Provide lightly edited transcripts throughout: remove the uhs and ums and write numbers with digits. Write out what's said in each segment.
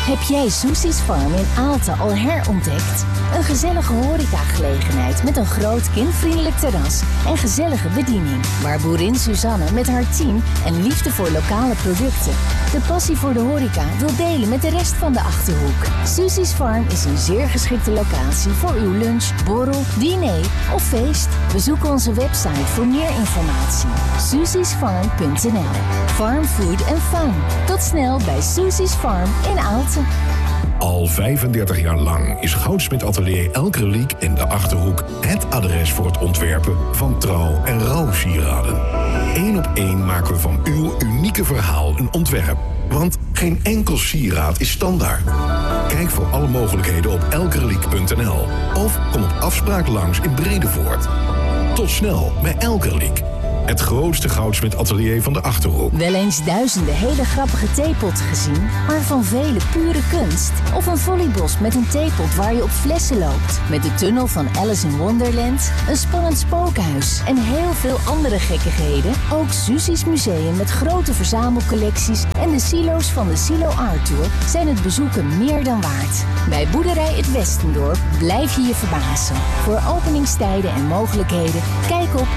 Heb jij Susie's Farm in Aalten al herontdekt? Een gezellige horecagelegenheid met een groot kindvriendelijk terras en gezellige bediening. Waar boerin Suzanne met haar team en liefde voor lokale producten de passie voor de horeca wil delen met de rest van de Achterhoek. Susie's Farm is een zeer geschikte locatie voor uw lunch, borrel, diner of feest. Bezoek onze website voor meer informatie. susiesfarm.nl. Farm food and fun. Tot snel bij Susie's Farm in Aalten. Al 35 jaar lang is Goudsmit Atelier Elke Reliek in de Achterhoek het adres voor het ontwerpen van trouw- en rouwsieraden. 1 op 1 maken we van uw unieke verhaal een ontwerp. Want geen enkel sieraad is standaard. Kijk voor alle mogelijkheden op elkereliek.nl of kom op afspraak langs in Bredevoort. Tot snel bij Elke Reliek. Het grootste goudsmit-atelier van de Achterhoek. Wel eens duizenden hele grappige theepotten gezien, maar van vele pure kunst. Of een volleybos met een theepot waar je op flessen loopt. Met de tunnel van Alice in Wonderland, een spannend spookhuis en heel veel andere gekkigheden. Ook Susie's Museum met grote verzamelcollecties en de silo's van de Silo Art Tour zijn het bezoeken meer dan waard. Bij Boerderij Het Westendorp blijf je je verbazen. Voor openingstijden en mogelijkheden kijk op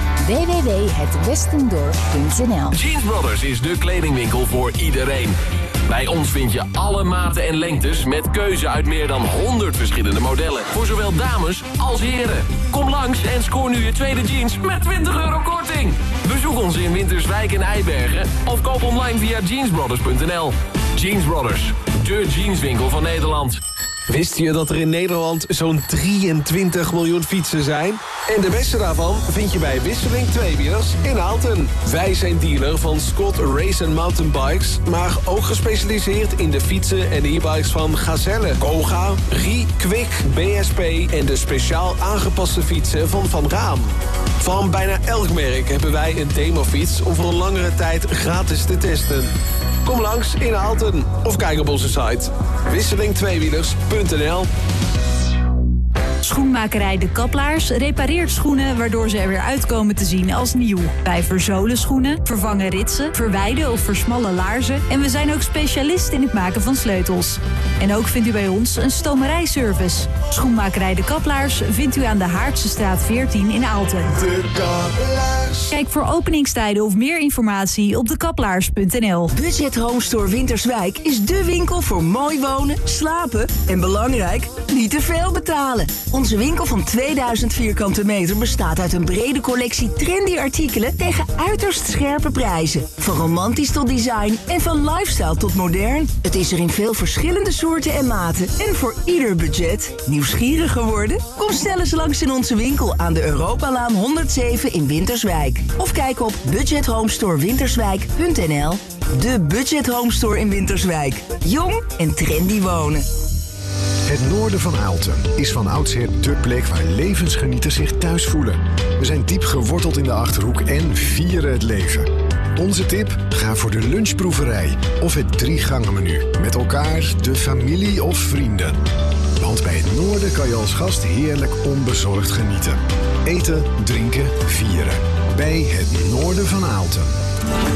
www.hetwestendorp.nl. Jeans Brothers is de kledingwinkel voor iedereen. Bij ons vind je alle maten en lengtes met keuze uit meer dan 100 verschillende modellen. Voor zowel dames als heren. Kom langs en scoor nu je tweede jeans met €20 korting. Bezoek ons in Winterswijk en Eibergen of koop online via jeansbrothers.nl. Jeans Brothers, de jeanswinkel van Nederland. Wist je dat er in Nederland zo'n 23 miljoen fietsen zijn? En de beste daarvan vind je bij Wisseling Tweewielers in Aalten. Wij zijn dealer van Scott Race Mountain Bikes, maar ook gespecialiseerd in de fietsen en e-bikes van Gazelle, Koga, Rie, Kwik, BSP en de speciaal aangepaste fietsen van Van Raam. Van bijna elk merk hebben wij een demofiets om voor een langere tijd gratis te testen. Kom langs in Aalten of kijk op onze site wisselingtweewielers.nl. Schoenmakerij De Kaplaars repareert schoenen waardoor ze er weer uitkomen te zien als nieuw. Wij verzolen schoenen, vervangen ritsen, verwijden of versmallen laarzen en we zijn ook specialist in het maken van sleutels. En ook vindt u bij ons een stomerijservice. Schoenmakerij De Kaplaars vindt u aan de Haartsestraat 14 in Aalten. De Kaplaars. Kijk voor openingstijden of meer informatie op dekaplaars.nl. Budget Home Store Winterswijk is dé winkel voor mooi wonen, slapen en belangrijk, niet te veel betalen. Onze winkel van 2000 vierkante meter bestaat uit een brede collectie trendy artikelen tegen uiterst scherpe prijzen. Van romantisch tot design en van lifestyle tot modern. Het is er in veel verschillende soorten en maten en voor ieder budget. Nieuwsgierig geworden? Kom snel eens langs in onze winkel aan de Europalaan 107 in Winterswijk. Of kijk op budgethomestorewinterswijk.nl. De Budget Home Store in Winterswijk. Jong en trendy wonen. Het noorden van Aalten is van oudsher dé plek waar levensgenieters zich thuis voelen. We zijn diep geworteld in de Achterhoek en vieren het leven. Onze tip? Ga voor de lunchproeverij of het 3-gangen-menu. Met elkaar, de familie of vrienden. Want bij het noorden kan je als gast heerlijk onbezorgd genieten. Eten, drinken, vieren. Bij het noorden van Aalten.